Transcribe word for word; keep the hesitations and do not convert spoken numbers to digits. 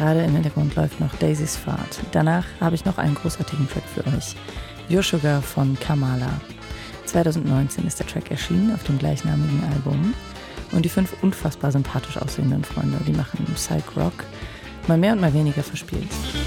gerade im Hintergrund läuft noch Daisys Fahrt. Danach habe ich noch einen großartigen Track für euch. Your Sugar von Kamala. zwanzig neunzehn ist der Track erschienen auf dem gleichnamigen Album. Und die fünf unfassbar sympathisch aussehenden Freunde, die machen Psych Rock, mal mehr und mal weniger verspielt.